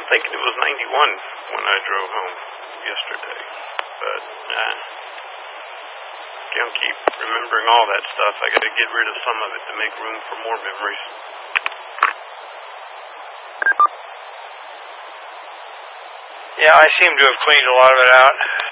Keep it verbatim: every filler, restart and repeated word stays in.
thinking it was ninety-one when I drove home yesterday. But, uh, can't keep remembering all that stuff. I gotta get rid of some of it to make room for more memories. Yeah, I seem to have cleaned a lot of it out.